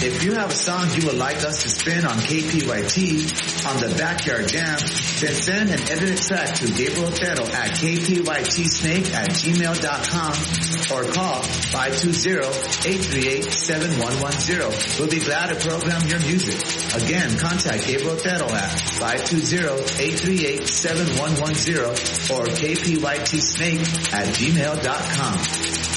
If you have a song you would like us to spin on KPYT on the Backyard Jam, then send an edited track to Gabriel Otero at kpytsnake@gmail.com or call 520-838-7110. We'll be glad to program your music. Again, contact Gabriel Otero at 520-838-7110 or kpytsnake@gmail.com.